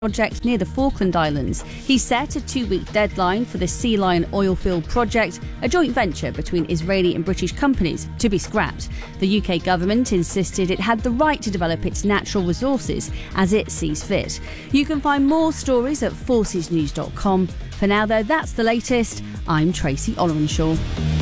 project near the Falkland Islands. He set a 2-week deadline for the Sea Lion oil field project, a joint venture between Israeli and British companies, to be scrapped. The UK government insisted it had the right to develop its natural resources as it sees fit. You can find more stories at forcesnews.com. For now, though, that's the latest. I'm Tracy Ollerenshaw.